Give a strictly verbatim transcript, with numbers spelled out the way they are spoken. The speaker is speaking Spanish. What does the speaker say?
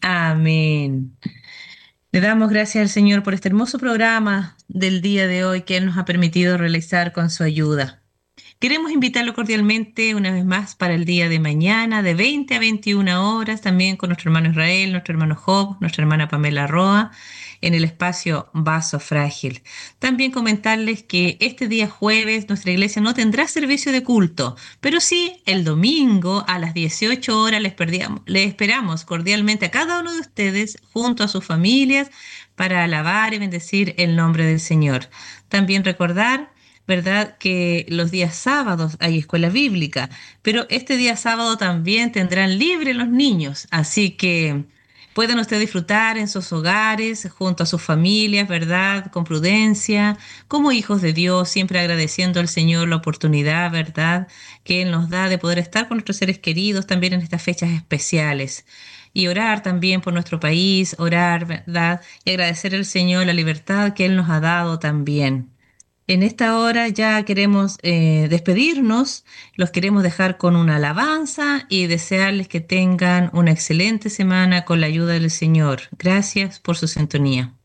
Amén. Le damos gracias al Señor por este hermoso programa del día de hoy que Él nos ha permitido realizar con su ayuda. Queremos invitarlo cordialmente una vez más para el día de mañana, de veinte a veintiuna horas, también con nuestro hermano Israel, nuestro hermano Job, nuestra hermana Pamela Roa, en el espacio Vaso Frágil. También comentarles que este día jueves nuestra iglesia no tendrá servicio de culto, pero sí el domingo a las dieciocho horas les, perdíamos- les esperamos cordialmente a cada uno de ustedes junto a sus familias para alabar y bendecir el nombre del Señor. También recordar, ¿verdad?, que los días sábados hay escuela bíblica, pero este día sábado también tendrán libre los niños, así que pueden ustedes disfrutar en sus hogares, junto a sus familias, ¿verdad?, con prudencia, como hijos de Dios, siempre agradeciendo al Señor la oportunidad, ¿verdad?, que Él nos da de poder estar con nuestros seres queridos también en estas fechas especiales. Y orar también por nuestro país, orar, ¿verdad? Y agradecer al Señor la libertad que Él nos ha dado también. En esta hora ya queremos eh, despedirnos, los queremos dejar con una alabanza y desearles que tengan una excelente semana con la ayuda del Señor. Gracias por su sintonía.